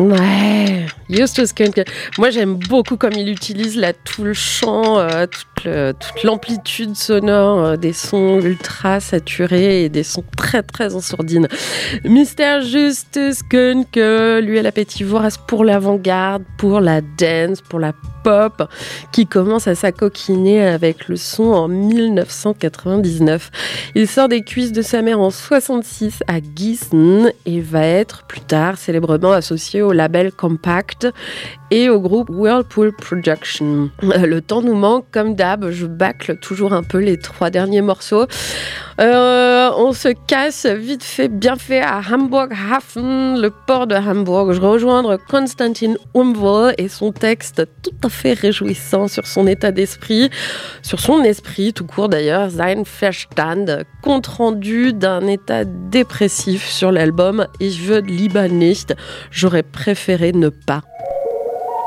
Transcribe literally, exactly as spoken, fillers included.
Ouais, Used to Skunk. Moi, j'aime beaucoup comme il utilise là, tout le chant, euh, toute, le, toute l'amplitude sonore, euh, des sons ultra saturés et des sons très très en sourdine. mister Just Skunk, euh, lui, a l'appétit vorace pour l'avant-garde, pour la dance, pour la pop, qui commence à s'acoquiner avec le son en dix-neuf cent quatre-vingt-dix-neuf. Il sort des cuisses de sa mère en soixante-six à Gießen et va être plus tard célèbrement associé au label Compact et au groupe Whirlpool Production. Le temps nous manque, comme d'hab, je bâcle toujours un peu les trois derniers morceaux. Euh, on se casse vite fait, bien fait à Hamburg-Hafen, le port de Hambourg. Je rejoindre Konstantin Umwelt et son texte tout à fait réjouissant sur son état d'esprit, sur son esprit tout court d'ailleurs, Sein Verstand, compte rendu d'un état dépressif sur l'album Ich würde lieber nicht, j'aurais préféré ne pas.